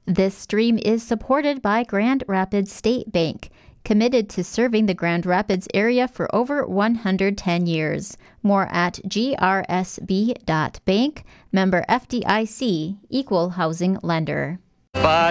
This stream is supported by Grand Rapids State Bank, committed to serving the Grand Rapids area for over 110 years. More at grsb.bank, member FDIC, equal housing lender. But